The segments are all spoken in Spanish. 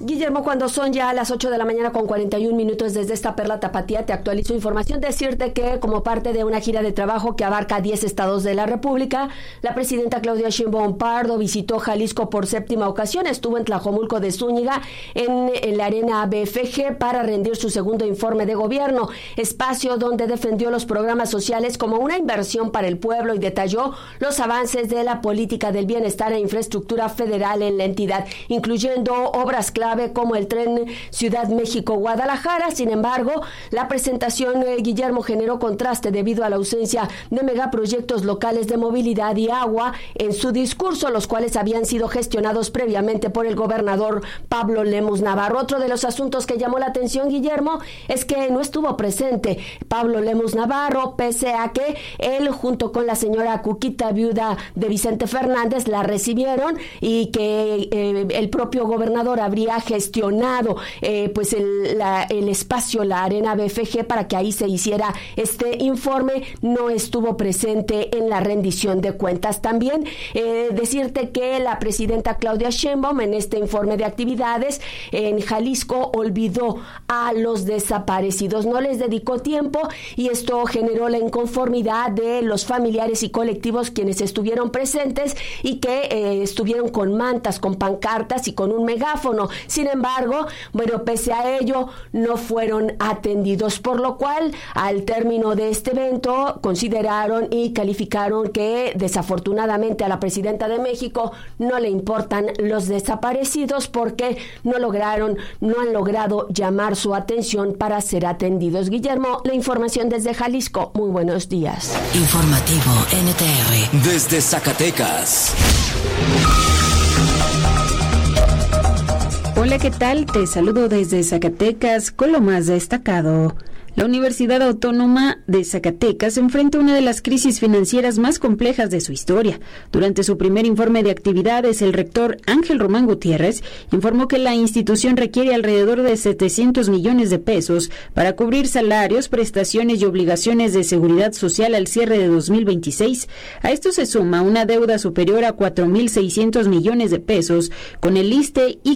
Guillermo, cuando son ya las 8 de la mañana con 41 minutos desde esta Perla Tapatía, te actualizo información. Decirte que como parte de una gira de trabajo que abarca 10 estados de la República, la presidenta Claudia Sheinbaum Pardo visitó Jalisco por 7ª ocasión. Estuvo en Tlajomulco de Zúñiga, en la Arena BFG, para rendir su segundo informe de gobierno, espacio donde defendió los programas sociales como una inversión para el pueblo y detalló los avances de la política del bienestar e infraestructura federal en la entidad, incluyendo obras clave como el tren Ciudad México-Guadalajara. Sin embargo, la presentación, Guillermo, generó contraste debido a la ausencia de megaproyectos locales de movilidad y agua en su discurso, los cuales habían sido gestionados previamente por el gobernador Pablo Lemus Navarro. Otro de los asuntos que llamó la atención, Guillermo, es que no estuvo presente Pablo Lemus Navarro, pese a que él, junto con la señora Cuquita, viuda de Vicente Fernández, la recibieron, y que el propio gobernador habría gestionado pues el espacio, la Arena BFG, para que ahí se hiciera este informe. No estuvo presente en la rendición de cuentas. También decirte que la presidenta Claudia Sheinbaum, en este informe de actividades en Jalisco, olvidó a los desaparecidos, no les dedicó tiempo, y esto generó la inconformidad de los familiares y colectivos quienes estuvieron presentes y que estuvieron con mantas, con pancartas y con un megáfono. Sin embargo, bueno, pese a ello, no fueron atendidos, por lo cual, al término de este evento, consideraron y calificaron que desafortunadamente a la presidenta de México no le importan los desaparecidos, porque no han logrado llamar su atención para ser atendidos. Guillermo, la información desde Jalisco. Muy buenos días. Informativo NTR desde Zacatecas. Hola, ¿qué tal? Te saludo desde Zacatecas con lo más destacado. La Universidad Autónoma de Zacatecas enfrenta una de las crisis financieras más complejas de su historia. Durante su primer informe de actividades, el rector Ángel Román Gutiérrez informó que la institución requiere alrededor de 700 millones de pesos para cubrir salarios, prestaciones y obligaciones de seguridad social al cierre de 2026. A esto se suma una deuda superior a 4.600 millones de pesos con el ISSSTE y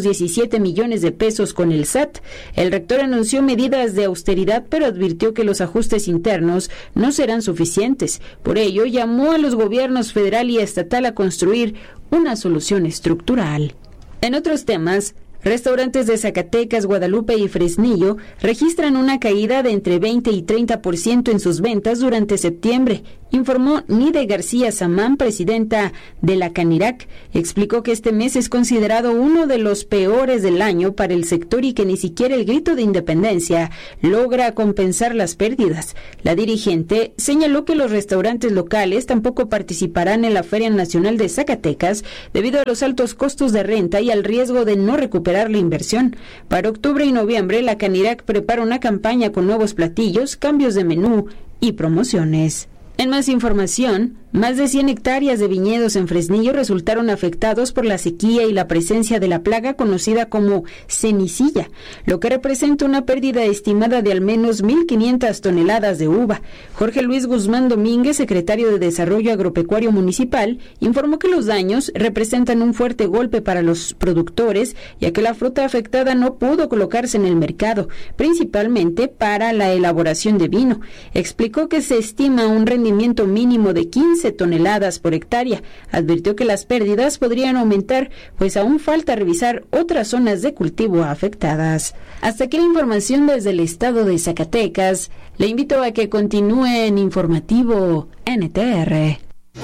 517 millones de pesos con el SAT. El rector anunció medidas de austeridad, pero advirtió que los ajustes internos no serán suficientes. Por ello, llamó a los gobiernos federal y estatal a construir una solución estructural. En otros temas, restaurantes de Zacatecas, Guadalupe y Fresnillo registran una caída de entre 20 y 30% en sus ventas durante septiembre, informó Nide García Samán, presidenta de la Canirac. Explicó que este mes es considerado uno de los peores del año para el sector y que ni siquiera el grito de independencia logra compensar las pérdidas. La dirigente señaló que los restaurantes locales tampoco participarán en la Feria Nacional de Zacatecas debido a los altos costos de renta y al riesgo de no recuperar la inversión. Para octubre y noviembre, la Canirac prepara una campaña con nuevos platillos, cambios de menú y promociones. En más información, más de 100 hectáreas de viñedos en Fresnillo resultaron afectados por la sequía y la presencia de la plaga conocida como cenicilla, lo que representa una pérdida estimada de al menos 1.500 toneladas de uva. Jorge Luis Guzmán Domínguez, secretario de Desarrollo Agropecuario Municipal, informó que los daños representan un fuerte golpe para los productores, ya que la fruta afectada no pudo colocarse en el mercado, principalmente para la elaboración de vino. Explicó que se estima un rendimiento mínimo de 15 toneladas por hectárea. Advirtió que las pérdidas podrían aumentar, pues aún falta revisar otras zonas de cultivo afectadas. Hasta aquí la información desde el estado de Zacatecas. Le invito a que continúe en Informativo NTR.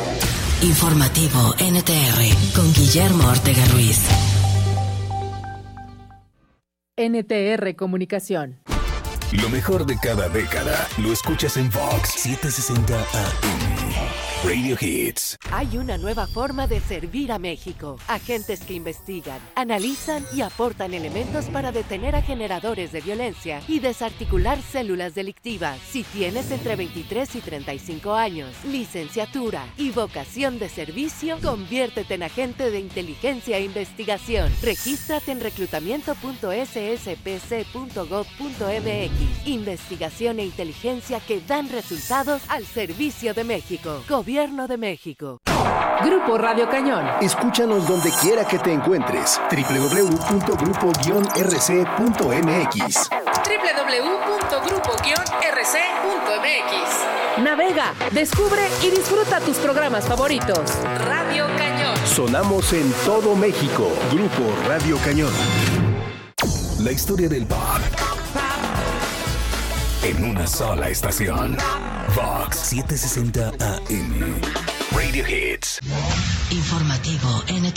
Informativo NTR con Guillermo Ortega Ruiz. NTR Comunicación. Lo mejor de cada década lo escuchas en Vox 760 AM. Radio Hits. Hay una nueva forma de servir a México. Agentes que investigan, analizan y aportan elementos para detener a generadores de violencia y desarticular células delictivas. Si tienes entre 23 y 35 años, licenciatura y vocación de servicio, conviértete en agente de inteligencia e investigación. Regístrate en reclutamiento.sspc.gov.mx. Investigación e inteligencia que dan resultados al servicio de México. Gobierno Gobierno de México. Grupo Radio Cañón. Escúchanos donde quiera que te encuentres. www.grupo-rc.mx. www.grupo-rc.mx. Navega, descubre y disfruta tus programas favoritos. Radio Cañón. Sonamos en todo México. Grupo Radio Cañón. La historia del pop en una sola estación. Vox 760 AM. Radio Hits. Informativo NTR.